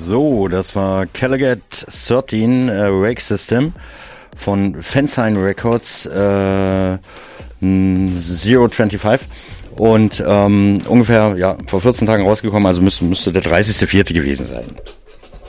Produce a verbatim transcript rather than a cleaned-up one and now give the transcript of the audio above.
So, das war Caligat dreizehn äh, Rake System von Fansign Records äh, null fünfundzwanzig und ähm, ungefähr ja vor vierzehn Tagen rausgekommen, also müsste, müsste der dreißigster vierte gewesen sein.